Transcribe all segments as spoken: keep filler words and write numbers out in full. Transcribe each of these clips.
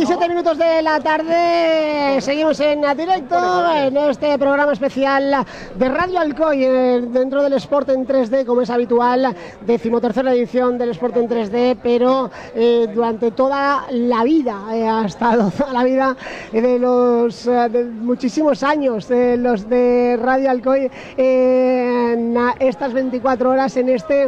veintisiete minutos de la tarde, seguimos en directo en este programa especial de Radio Alcoy, eh, dentro del Sport en tres D, como es habitual, decimotercera edición del Sport en tres D, pero eh, durante toda la vida, eh, ha estado toda la vida eh, de los eh, de muchísimos años, eh, los de Radio Alcoy, eh, en estas veinticuatro horas, en este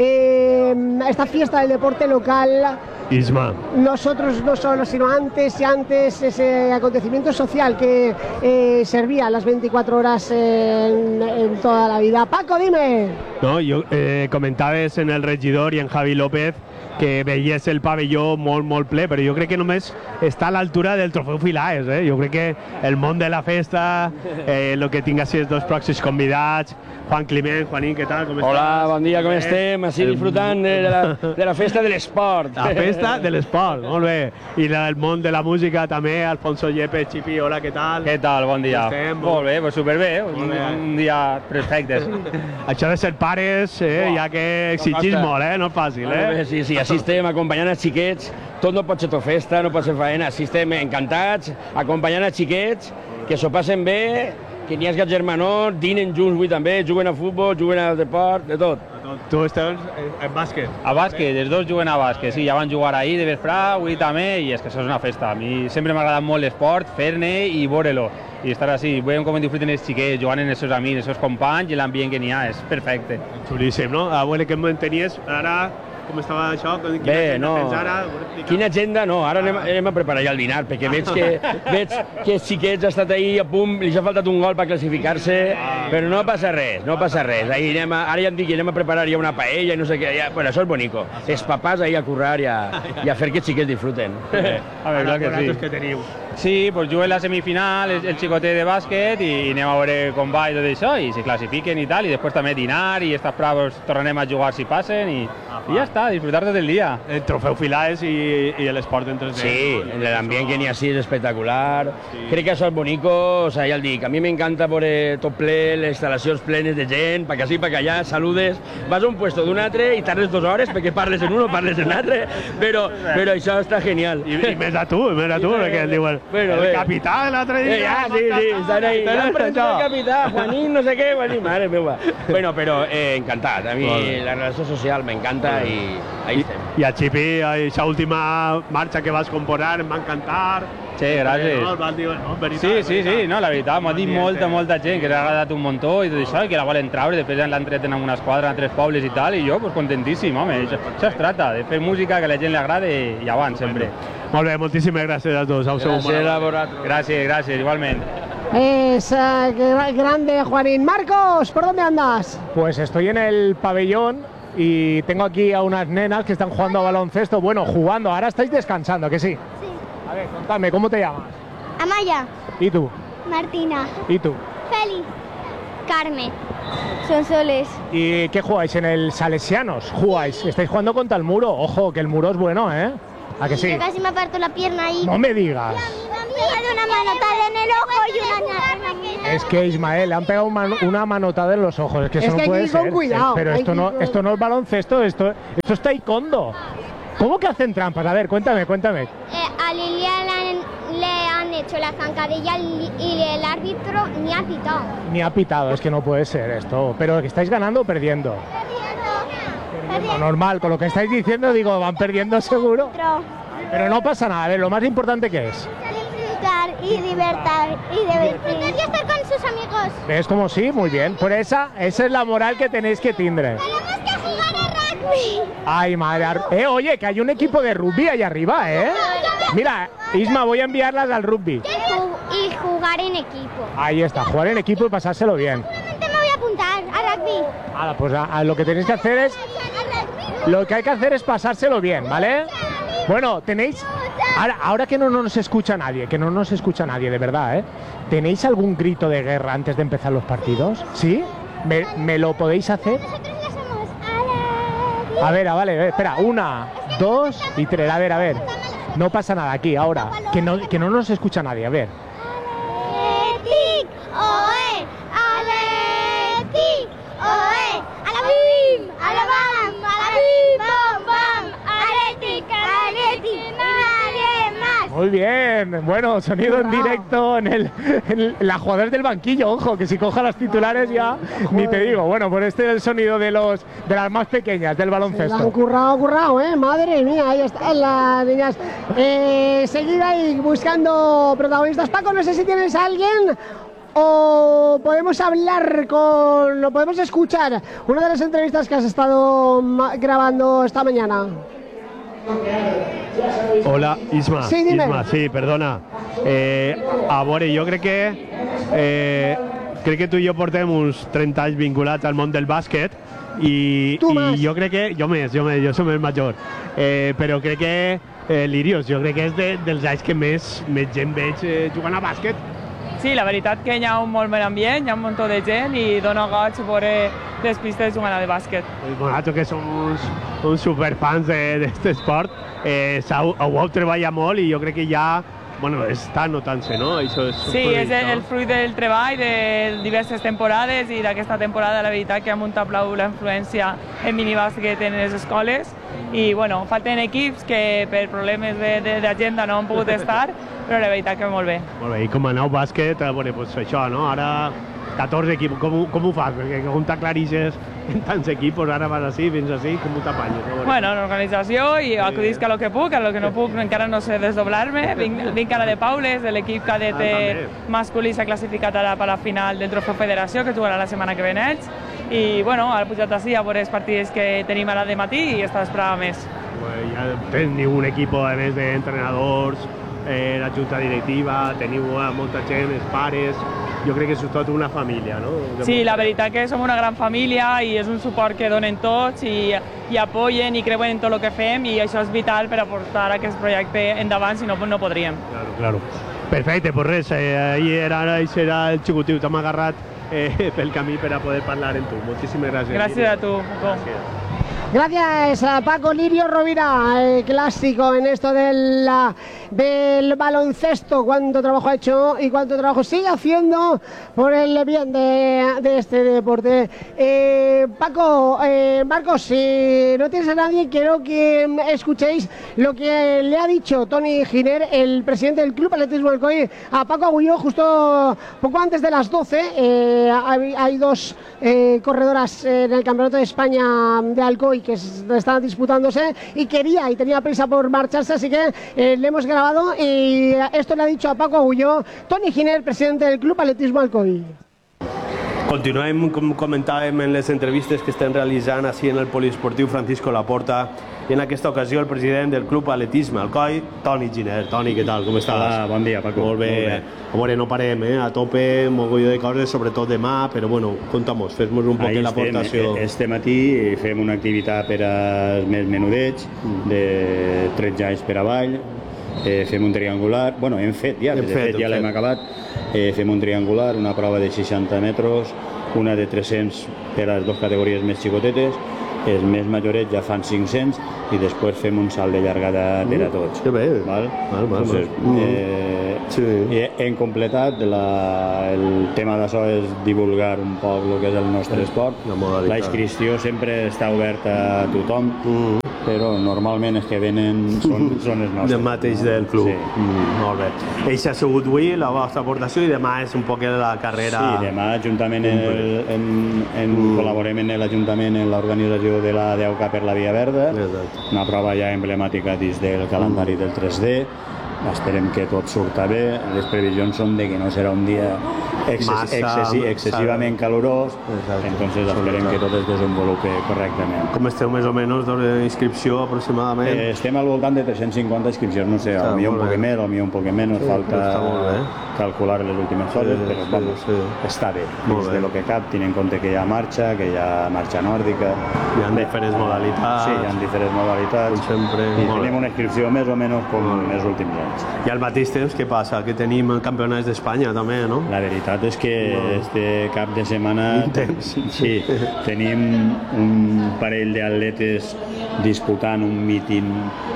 eh, esta fiesta del deporte local. Isma. Nosotros no solo, sino antes y antes ese acontecimiento social que eh, servía las veinticuatro horas en, en toda la vida. Paco, dime. No, jo, eh, comentaves en el regidor i en Javi López que veies el pavelló molt, molt ple, però jo crec que només està a l'altura del trofeu Filaes, eh? Jo crec que el món de la festa, eh, el que tinga ser els dos pròxims convidats, Juan Climent, Juanín, què tal? Com Hola, estàs? bon dia, com Bé? estem? Així disfrutant de la, de la festa de l'esport. La festa de l'esport, molt bé. I el món de la música també, Alfonso Yepes, Chipi, hola, què tal? Què tal? Bon dia. Estem, molt bé, pues superbé, un, bé. un dia perfecte. Això de ser pares, eh, ja que exigís costa. molt, eh? No és fàcil, Eh? eh? Sí, sí, així estem acompanyant els xiquets. Tot no pot ser tot festa, no pot ser faena. Així estem encantats, acompanyant els xiquets, que s'ho passen bé, que n'hi ha que germanors, dinen junts avui també, juguen a futbol, juguen al deport, de tot. Tu estàs en bàsquet. A bàsquet, els dos juguen a bàsquet, sí, ja van jugar ahir de vesprà, avui també, i és que això és una festa. A mi sempre m'ha agradat molt l'esport, fer-ne i veure-lo. I estar així, veiem com disfruten els xiquets, jugant amb els seus amics, els seus companys, i l'ambient que n'hi ha, és perfecte. Xulíssim, no? A veure què mantenies ara, com estava això? Quina Bé, agenda no. tens ara? Explica. Quina agenda? No, ara anem, anem a preparar ja el dinar, perquè veig que, veig que els xiquets ha estat ahir a punt, li ha faltat un gol per classificar-se, però no passa res, no passa res. Ahir anem a, ara ja em dic que anem a preparar ja una paella i no sé què, ja, bueno, això és bonico. Els papàs ahir a currar i a, i a fer que els xiquets disfruten. A veure, clar que sí. que teniu. Sí, pues juguem la semifinal, el, el xicotet de bàsquet, i anem a veure com va i tot això, i se classifiquen i tal, i després també dinar, i estas praves tornarem a jugar si passen, i, i ja està, disfrutar tot el dia. El trofeu Filaes i, i l'esport en tres D. Sí, l'ambient que n'hi ha així és espectacular. Sí. Crec que això és bonico, o sea, ja el dic, a mi m'encanta veure tot ple, les instal·lacions plenes de gent, pa que sí, pa que allà, saludes, vas a un puesto d'un altre i tardes dues hores perquè parles en un o parles en l'altre, però, però això està genial. I, i més a tu, més a tu, perquè el diuen Bueno, el bé. capità de l'altre dia. Eh, ja, sí, sí, estan ahí. Te l'han pres El capità, Juanín, no sé què, Juanín, madre meva. Bueno, però eh, encantat. A mi Molt bé. la relació social m'encanta i ahí estem. I a Chipi, aquesta última marxa que vas composar, em va encantar. Sí, gràcies. No, van dir, no, veritat, Sí, sí, sí, veritat. no, la veritat, m'ha dit molta, Ambiente. molta gent que li ha agradat un muntó i tot això, i que la volen traure, després l'han tret en una esquadra a tres pobles i tal, i jo, pues, contentíssim, home, això, això es tracta, de fer música que a la gent li agrada i, i avant, sempre. Molt bé, moltíssimes gràcies a tots. Au, segon Gràcies a bona- vosaltres. Gràcies, gràcies, igualment. Es eh, gra- grande, Juanín. Marcos, ¿por dónde andas? Pues estoy en el pabellón y tengo aquí a unas nenas que están jugando a baloncesto. Bueno, jugando, ahora estáis descansando, ¿que sí? Sí. A ver, contadme, ¿cómo te llamas? Amaya, ¿Y tú? Martina, ¿Y tú? Félix, Carmen, Sonsoles. ¿Y qué jugáis en el Salesianos? ¿Jugáis? ¿Estáis jugando contra el muro? Ojo, que el muro es bueno, ¿eh? ¿A que sí? Yo casi me aparto la pierna ahí. No me digas. Me han pegado una manotada en el ojo y una en la muñeca. Es que Ismael, le han pegado un man- una manotada en los ojos. Es que eso Es no que hay puede que ir con ser. cuidado, Pero hay esto que no, ir con- esto no es baloncesto, esto, esto es taekwondo. ¿Cómo que hacen trampas? A ver, cuéntame, cuéntame. Eh, a Lilia le han, le han hecho la zancadilla y y el árbitro ni ha pitado. Ni ha pitado, es que no puede ser esto. Pero que estáis ganando o perdiendo. Lo normal, con lo que estáis diciendo, digo, van perdiendo seguro. Otro. Pero no pasa nada, a ver, lo más importante que es. Disfrutar y divertir. Y divertir. Y estar con sus amigos. ¿Ves como sí? Muy bien. Por esa, esa es la moral que tenéis que tindre. Tenemos que jugar a rugby. Ay, madre. ar- Eh, oye, que hay un equipo de rugby ahí arriba, ¿eh? Mira, Isma, voy a enviarlas al rugby. Ju- Y jugar en equipo. Ahí está, jugar en equipo y pasárselo bien. Seguramente me voy a apuntar a rugby. Ahora, pues a- a lo que tenéis que hacer es, lo que hay que hacer es pasárselo bien, ¿vale? Bueno, tenéis, ahora, ahora que no nos escucha nadie, que no nos escucha nadie, de verdad, ¿eh? ¿Tenéis algún grito de guerra antes de empezar los partidos? ¿Sí? ¿Me, me lo podéis hacer? Nosotros le somos Alex. A ver, ah, vale, a ver, espera, una, dos y tres, a ver, a ver. No pasa nada aquí, ahora, que no, que no nos escucha nadie, a ver. Atletic, oe, Atletic, oe, a la bim, a la bam, a la bim, bam, bam, Atletic, Atletic, nadie más. Muy bien. Bueno, sonido en directo en, el, en la jugadores del banquillo. Ojo, que si coja las titulares ya ni te digo. Bueno, pues este es el sonido de los de las más pequeñas del baloncesto. Se han currado, currado, ¿eh? Madre mía, ahí están las niñas. Eh, seguir ahí buscando protagonistas. Paco, no sé si tienes a alguien o podemos hablar con, o podemos escuchar una de las entrevistas que has estado grabando esta mañana. Hola, Isma. Sí, dime. Isma, sí, perdona. Eh, a veure, jo crec que eh, crec que tu i jo portem uns trenta anys vinculats al món del bàsquet i, i jo crec que, jo més, jo més, jo som el major, eh, però crec que eh, Lirios, jo crec que és de, dels anys que més, més gent veig eh, jugant a bàsquet. Sí, la veritat que hi ha un molt bon ambient, hi ha un munt de gent i dona goig veure les pistes jugant de bàsquet. Nosaltres que som uns, uns superfans d'aquest esport, eh, ho, ho heu treballat molt i jo crec que ja bueno, està notant-se, no? Això és sí, fruit, és el, no? el fruit del treball de diverses temporades i d'aquesta temporada la veritat que ha muntat blau la influència en minibàsquet en les escoles i bueno, falten equips que per problemes d'agenda no han pogut estar, però la veritat que molt bé. Molt bé, i com a nou bàsquet, bueno, pues això, no? Ara catorze equips, com, com ho fas? Perquè com t'aclarisses en tants equipos, ara vas així, fins així, com ho t'apanyes? No? Bueno, en organització i acudisc a lo que puc, a lo que no puc encara no sé desdoblar-me. Vinc, vinc ara de Paules, de l'equip cadet ah, masculí s'ha classificat ara per la final del Trofeu Federació, que jugarà la setmana que ve ells. I bueno, ara pujat així a veure els partits que tenim ara de matí i està esperant més. Bueno, ja teniu un equip, a més d'entrenadors, eh, la junta directiva, teniu molta gent, els pares. Jo crec que és tot una família, no? Sí, la veritat que som una gran família i és un suport que donen tots i, i apoyen i creuen en tot el que fem i això és vital per a portar aquest projecte endavant, si no, no podríem. Claro, claro. Perfecte, pues res, eh, ahir era, ahir era el xicotiu, t'hem agarrat eh, pel camí per a poder parlar amb tu. Moltíssimes gràcies. Gràcies a tu, Paco. Gràcies. Gracias a Paco Lirio Rovira, el clásico en esto del, del baloncesto, cuánto trabajo ha hecho y cuánto trabajo sigue haciendo por el bien de, de este deporte. Eh, Paco, eh, Marcos, si no tienes a nadie, quiero que escuchéis lo que le ha dicho Toni Giner, el presidente del Club Atletismo Alcoy, a Paco Agulló justo poco antes de las doce. Eh, hay, hay dos eh, corredoras en el Campeonato de España de Alcoy que están disputándose y quería y tenía prisa por marcharse, así que eh, le hemos grabado y esto le ha dicho a Paco Agulló Toni Giner, presidente del Club Atletismo Alcoy. Continuem, com comentàvem en les entrevistes que estem realitzant així en el poliesportiu Francisco Laporta i en aquesta ocasió el president del Club Atletisme Alcoy, Toni Giner. Toni, què tal? Com estàs? Hola, bon dia, Paco. Molt bé. Molt bé. A veure, no parem, eh? A tope, un mogolló de coses, sobretot demà, però bueno, conta'm-nos, fes-nos un poc l'aportació. Este matí fem una activitat per als més menudets, de tretze anys per avall, eh, fem un triangular, bueno, hem fet ja, de fet ja l'hem acabat, eh, fem un triangular, una prova de seixanta metres, una de tres-cents per a les dues categories més xicotetes, els més majorets ja fan cinc-cents i després fem un salt de llargada per a tots. Que bé. Val? Val, val, Entonces, val. Eh, sí. Hem completat, la, el tema d'això és divulgar un poc el que és el nostre esport. La inscripció sempre està oberta a tothom, mm. però normalment els que venen són, són els nostres. Del mateix del club. Sí. Mm, molt bé. Eixa ha sigut avui la vostra aportació i demà és un poc la carrera... Sí, demà juntament el, en, en, mm. col·laborem en l'Ajuntament en l'organització de la D E U C A per la Via Verda, exacte. Una prova ja emblemàtica dins del calendari del tres D. Esperem que tot surta bé. Les previsions són de que no serà un dia excessi Massa, excessi excessivament calorós, exacte. Entonces esperem que tot es desenvolupi correctament. Com esteu més o menys d'inscripció aproximadament? Eh, estem al voltant de tres-cents cinquanta inscripcions, no sé, potser un poc més, potser un poc menys, sí, falta calcular les últimes coses, sí, però sí, vamos, sí. Està bé, dins de lo que cap, tenint en compte que hi ha marxa, que hi ha marxa nòrdica. Hi ha bé, diferents modalitats. Sí, hi ha diferents modalitats. Com sempre. I tenim una inscripció més o menys com els últims anys. I al mateix temps, què passa? Que tenim campionats d'Espanya també, no? La veritat és que este cap de setmana sí, tenim un parell d'atletes disputant un míting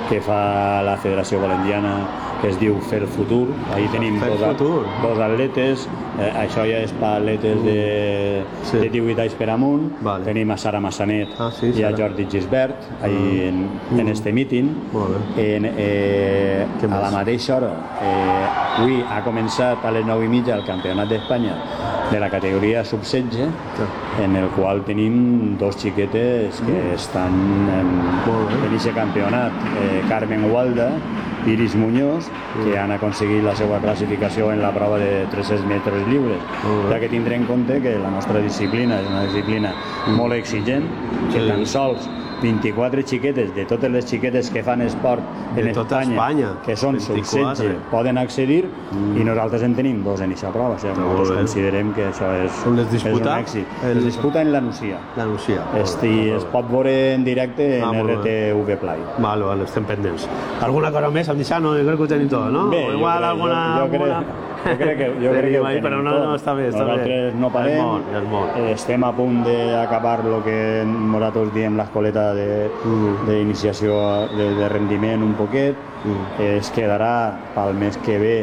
que fa la Federació Valenciana, que es diu Fer Futur. Ahí tenim dos, dos atletes, eh, això ja és per atletes de, sí. de divuit anys per amunt. Vale. Tenim a Sara Massanet ah, sí, i a Jordi Gisbert ahí en, mm. en este míting. En, eh, a la mateixa hora, eh, avui ha començat a les nou i mitja el Campionat d'Espanya de la categoria sub setze, en el qual tenim dos xiquetes que mm. estan en, en aquest campionat. Eh, Carmen Gualda, Iris Muñoz, que han aconseguit la seva classificació en la prova de tres-cents metres lliures. Ja que tindré en compte que la nostra disciplina és una disciplina molt exigent, que tan sols vint-i-quatre xiquetes, de totes les xiquetes que fan esport en Espanya, Espanya, que són sub setze, poden accedir, mm. i nosaltres en tenim dos en aquesta prova. O sigui, nosaltres bé. considerem que això és, és un èxit. El... Es disputa en la Nucia. La Nucia. Este, es pot veure en directe en ah, R T V Play. Vale, vale, estem pendents. Alguna cosa més, em deixat? No, jo crec que ho tenim tot, no? Bé, o igual crec, alguna... Jo, jo crec... Jo crec que, jo crec que ho tenim però no, tot. No, està bé, està nosaltres bé. no parem, és molt, és molt. estem a punt d'acabar el que nosaltres diem l'escoleta d'iniciació de, de, de rendiment un poquet. Mm. Es quedarà pel mes que ve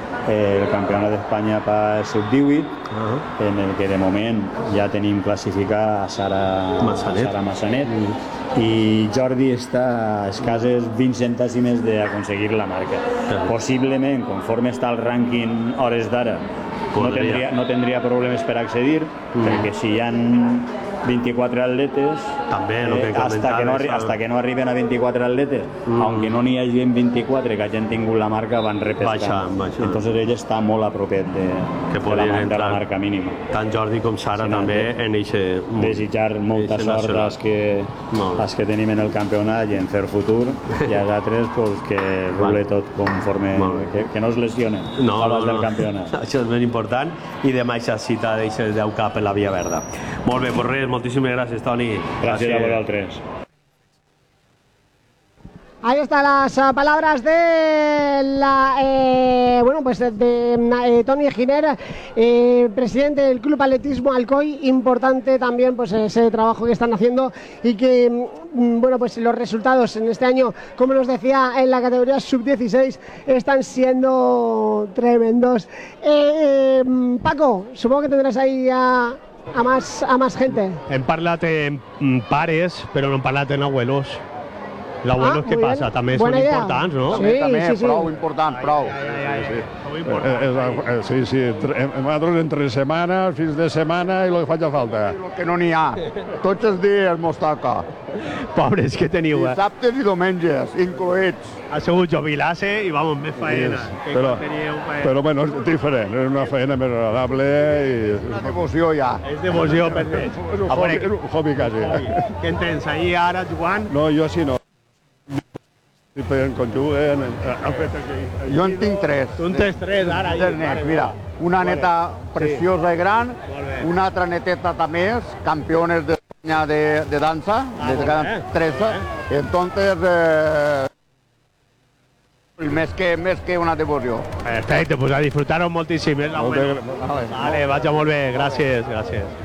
eh, el Campionat d'Espanya per sub divuit, uh-huh. en el que de moment ja tenim classificar a Sara Massanet, Sara Massanet mm. i Jordi està a escasses vint centèsimes d'aconseguir la marca. Uh-huh. Possiblement, conforme està el rànquing hores d'ara, no tindria, no tindria problemes per accedir, mm. perquè si hi ha vint-i-quatre atletes, també, no eh, hasta, que no, hasta que no arriben a vint-i-quatre atletes, mm. aunque no n'hi hagi vint-i-quatre que hagin tingut la marca, van repescant. Entonces ell està molt a propet de, de, la, de la marca mínima. Tant Jordi com Sara sí, també en eixe... Desitjar molta sort als que, als que tenim en el campionat i en Fer Futur, i als altres pues, que rule tot conforme, que, que no es lesionen no, abans no, del no. campionat. Això és ben important, i demà aquesta cita d'eixe deu cap en la Via Verda. Molt bé, pues res, moltíssimes gràcies, Toni. Gràcies a vosaltres. Ahí están las uh, palabras de la, eh, bueno, pues de, de eh, Toni Giner, eh, presidente del Club Atletismo Alcoy. Importante también pues ese trabajo que están haciendo y que, mm, bueno, pues los resultados en este año, como nos decía, en la categoría sub dieciséis están siendo tremendos. Eh, eh, Paco, supongo que tendrás ahí a... A más, a más gente. Hem parlat en pares, però no hem parlat en abuelos. Els abuelos, ah, què passa? Bien. També Buena són idea. Importants, no? Sí, també, sí, sí. Prou important, prou. Ai, ai, ai, ai. Sí, sí. sí, sí. Nosaltres entre setmana, fins de setmana i el que faci falta. El que no n'hi ha. Tots els dies mos toca. Pobres que teniu, eh? Dissabtes i diumenges, incloïts. Ha sigut jubilar-se i, vamos, més faena. Sí, però, però, bueno, és diferent. És una feina més agradable i... És una devoció, ja. És devoció, perfecte. És un hobby, és un hobby quasi. Què en tens? Ahir, ara, jugant? No, jo sí no. En conjuguen, jo en tinc tres. Tu en tens tres, ara. Tres nets, mira, una neta preciosa i gran, una altra neteta també, campiones d'Espanya de, de dansa, de cada tresa, entonces eh, més que, més que una devoció. Perfecte, pues a disfrutar-ho moltíssim. Vale, vale, vaig molt bé, gràcies, gràcies.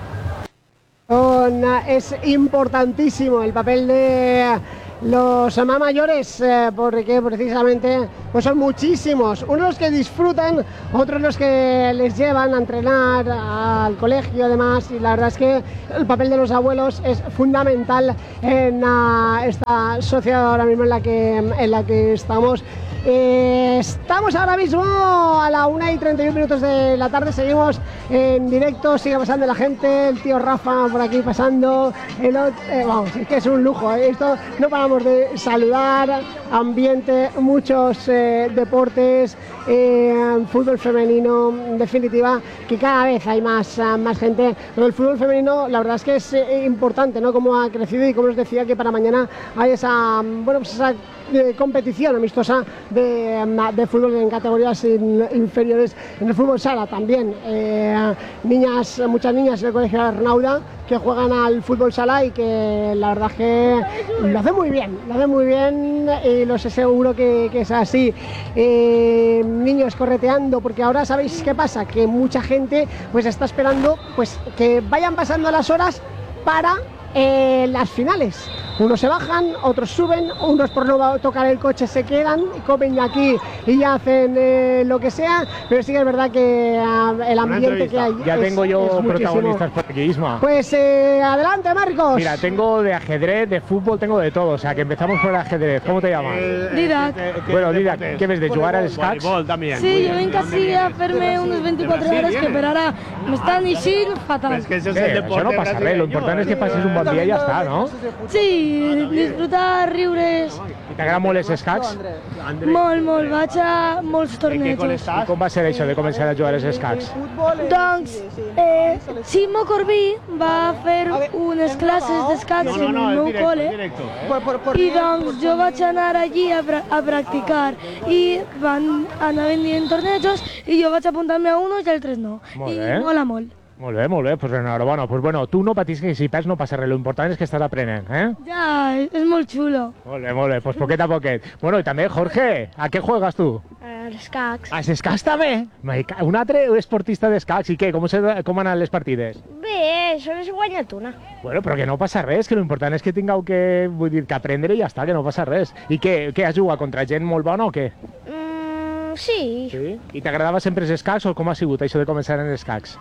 Es importantísimo el papel de los más mayores, eh, porque precisamente pues son muchísimos, unos que disfrutan, otros los que les llevan a entrenar al colegio además, y la verdad es que el papel de los abuelos es fundamental en uh, esta sociedad ahora mismo en la que, en la que estamos. Eh, estamos ahora mismo a la una y treinta y un minutos de la tarde, seguimos en directo, sigue pasando la gente, el tío Rafa por aquí pasando, el otro, eh, vamos, es que es un lujo, eh, esto no paramos de saludar, ambiente, muchos eh, deportes, eh, fútbol femenino, en definitiva, que cada vez hay más, uh, más gente. Lo del fútbol femenino, la verdad es que es eh, importante, ¿no? Cómo ha crecido y como os decía que para mañana hay esa, bueno, pues esa de competición amistosa de, de fútbol en categorías in, inferiores. En el fútbol sala también, eh, niñas, muchas niñas del Colegio Arnauda que juegan al fútbol sala y que la verdad que lo hacen muy bien, lo hacen muy bien y los aseguro que, que es así. Eh, niños correteando, porque ahora sabéis qué pasa, que mucha gente pues está esperando pues que vayan pasando las horas para eh, las finales. Unos se bajan, otros suben, unos por no tocar el coche se quedan, comen aquí y ya hacen eh, lo que sea, pero sí que es verdad que uh, el ambiente que hay. Ya es, tengo yo es protagonistas por aquí, Isma. Pues eh, adelante, Marcos. Mira, tengo de ajedrez, de fútbol, tengo de todo, o sea que empezamos por el ajedrez. ¿Cómo te llamas? Didac. Bueno, Didac, què ves de jugar al escacs? También. Sí, jo vinc així a fer-me unes vint-i-quatre hores que per ara m'estan eixint fatal. Es que ese es Eh, el deporte això no passa res, brasileño, l'important és que passis un bon dia i ja està, no? Sí, disfrutar, riures. I t'agraden molt els escacs? Molt, molt. Vaig a molts tornejos. I com va ser això de començar a jugar als escacs? Doncs, eh, Simo Corbí va fer unes classes d'escacs en el meu col·le i doncs jo vaig anar allí a, pra a practicar i van anaven dient tornejos i jo vaig apuntar-me a uns i altres no. Molt I bé. mola molt. Molt bé, molt bé, pues enhorabona. Pues bueno, tu no patis que si perds no passa res, l'important és que estàs aprenent, eh? Ja, és molt xulo. Molt bé, molt bé, pues poquet a poquet. Bueno, i també, Jorge, ¿a què juegas tu? Els escacs. Als escacs també? Un altre esportista d'escacs, i què? Com, se, com han anat les partides? Bé, això és guanyat una. Bueno, però que no passa res, que l'important és que tingueu que, vull dir, que aprendre i ja està, que no passa res. I què, què has jugat contra gent molt bona o què? Mm, sí. Sí? I t'agradava sempre els escacs o com ha sigut això de començar en escacs?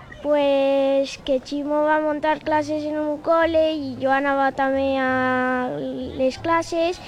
Pues que Ximo va muntar classes en un col·le i jo anava també a les classes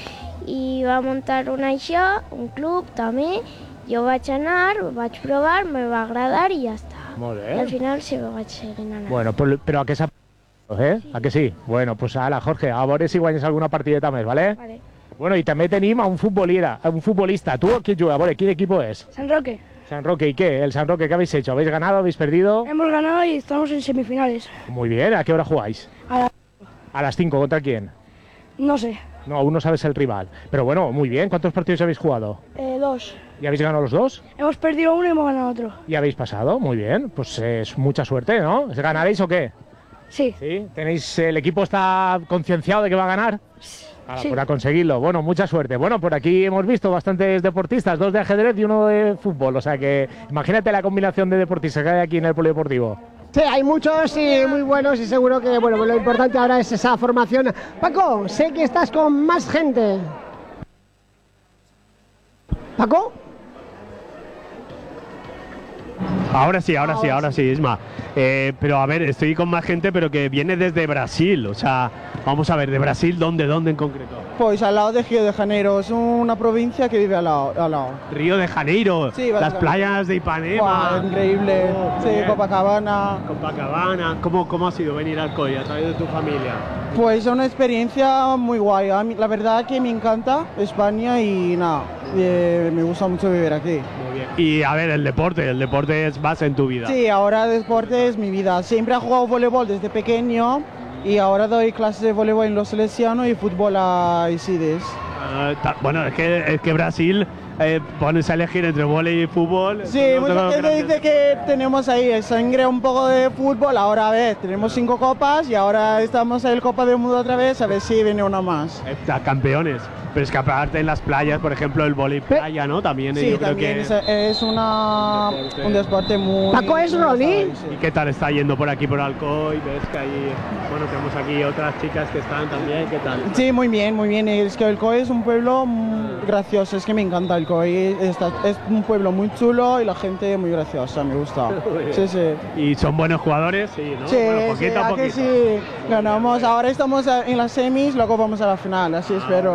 i va muntar un això, un club també. Jo vaig anar, vaig provar, me va agradar i ja està. Molt bé. I al final sí vaig seguir anant. Bueno, però, però a què s'ha... Eh? A que sí? Bueno, pues ala, Jorge, a veure si guanyes alguna partideta més, ¿vale? Vale. Bueno, i també tenim a un futbolista, a un futbolista. ¿Tú a quién juega? A ver, ¿qué equipo es? San Roque. San Roque, ¿y qué? ¿El San Roque qué habéis hecho? ¿Habéis ganado? ¿Habéis perdido? Hemos ganado y estamos en semifinales. Muy bien, ¿a qué hora jugáis? A la... A las cinco, ¿contra quién? No sé. No, aún no sabes el rival. Pero bueno, muy bien, ¿cuántos partidos habéis jugado? Eh, dos. ¿Y habéis ganado los dos? Hemos perdido uno y hemos ganado otro. ¿Y habéis pasado? Muy bien, pues es mucha suerte, ¿no? ¿Ganaréis o qué? Sí. ¿Sí? ¿Tenéis, el equipo está concienciado de que va a ganar? Ah, Sí. Para conseguirlo. Bueno, mucha suerte. Bueno, por aquí hemos visto bastantes deportistas, dos de ajedrez y uno de fútbol. O sea que imagínate la combinación de deportistas que hay aquí en el polideportivo. Sí, hay muchos y muy buenos y seguro que bueno, lo importante ahora es esa formación. Paco, sé que estás con más gente. ¿Paco? Ahora sí, ahora sí, ahora sí, Isma. Eh, pero a ver, estoy con más gente, pero que viene desde Brasil. O sea, vamos a ver, ¿de Brasil dónde, dónde en concreto? Pues al lado de Río de Janeiro, es una provincia que vive al lado. Al lado. Río de Janeiro, Sí, las básicamente. playas de Ipanema. Buah, increíble. Oh, Sí, bien. Copacabana. Copacabana. ¿Cómo, ¿Cómo ha sido venir al Alcoy a través de tu familia? Pues es una experiencia muy guay. A mí, la verdad que me encanta España y nada, eh, me gusta mucho vivir aquí. Muy bien. Y a ver, el deporte, el deporte es base en tu vida. Sí, ahora deporte es mi vida. Siempre he jugado voleibol desde pequeño y ahora doy clases de voleibol en los Salesianos y fútbol a Isides. Ah, ta- bueno, es que, es que Brasil eh, pones a elegir entre vóley y fútbol. Sí, son mucha dos gente grandes- dice que tenemos ahí sangre un poco de fútbol. Ahora a ver, tenemos cinco copas y ahora estamos en el Copa del Mundo otra vez, a ver si viene una más. Está, campeones. Pero es que aparte en las playas, por ejemplo, el vóley playa, ¿no? También eh, Sí, yo creo también que... es, es una, un deporte muy... Paco, ¿es muy Ronnie? usado, sí. ¿Y qué tal está yendo por aquí, por Alcoy? Ves que ahí, bueno, tenemos aquí otras chicas que están también, ¿qué tal? Sí, muy bien, muy bien. Es que Alcoy es un pueblo mm, gracioso, es que me encanta Alcoy. Está- Es un pueblo muy chulo y la gente muy graciosa, me gusta. Sí, sí. ¿Y son buenos jugadores? Sí, ¿no? Sí, bueno, sí, poquito a ¿a que poquito. sí? Ganamos, ahora estamos en las semis, luego vamos a la final, así espero.